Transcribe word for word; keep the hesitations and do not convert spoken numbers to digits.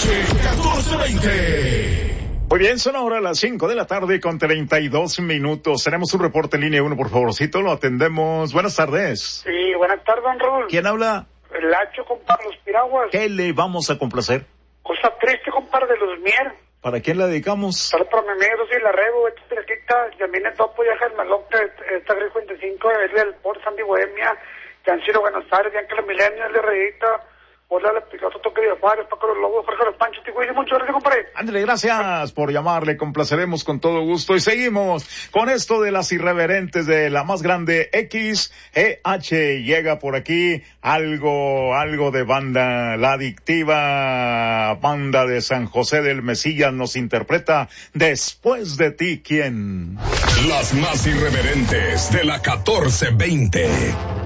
H catorce veinte. Muy bien, son ahora las cinco de la tarde con treinta y dos minutos. Tenemos un reporte en línea uno, por favorcito, lo atendemos. Buenas tardes. Sí, buenas tardes, don Raúl. ¿Quién habla? El Hacho, compadre, los piraguas. ¿Qué le vamos a complacer? Cosa triste, compadre, de los mier. ¿Para quién la dedicamos? Para, para mi amigo, sí, la rebo, esta cerquita, Yamine Topo, Yaja el Malote, esta Gris cincuenta y cinco, Elia del Port, Sandy Bohemia, Yanciro Buenos Aires, Bianca la Milenio, de Reyita, hola, le Picasso, Toque de Juárez, Paco los Lobos, Jorge los Panchos, Tigüey, mucho gracias, compadre. Ándale, gracias por llamarle, complaceremos con todo gusto. Y seguimos con esto de las irreverentes de la más grande X E H. Llega por aquí algo, algo de banda, la adictiva banda de San José del Mesías nos interpreta Después de ti, ¿quién? Las más irreverentes de la catorce veinte.